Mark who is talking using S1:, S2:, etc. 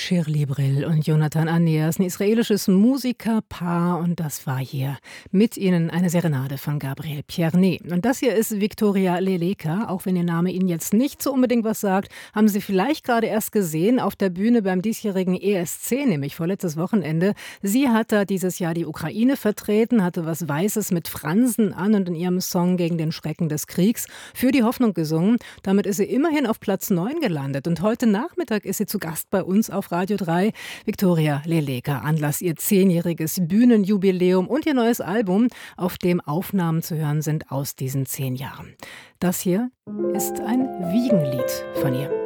S1: Shirley Brill und Jonathan Annias, ein israelisches Musikerpaar, und das war hier mit ihnen eine Serenade von Gabriel Pierné. Und das hier ist Viktoria Leleka. Auch wenn Ihr Name Ihnen jetzt nicht so unbedingt was sagt, haben Sie vielleicht gerade erst gesehen auf der Bühne beim diesjährigen ESC, nämlich vorletztes Wochenende. Sie hat da dieses Jahr die Ukraine vertreten, hatte was Weißes mit Fransen an und in ihrem Song gegen den Schrecken des Kriegs für die Hoffnung gesungen. Damit ist sie immerhin auf Platz 9 gelandet. Und heute Nachmittag ist sie zu Gast bei uns auf Radio 3. Viktoria Leleka, Anlass ihr 10-jähriges Bühnenjubiläum und ihr neues Album, auf dem Aufnahmen zu hören sind aus diesen 10 Jahren. Das hier ist ein Wiegenlied von ihr.